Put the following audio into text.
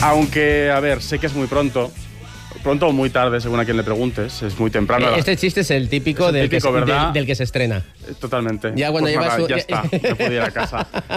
Aunque, a ver, sé que es muy pronto. Pronto o muy tarde, según a quien le preguntes. Es muy temprano. Este chiste es el típico, Es el típico, ¿verdad? del que se estrena. Totalmente. Ya cuando Pues llevas nada, su... ya está. Ya puedo ir a casa.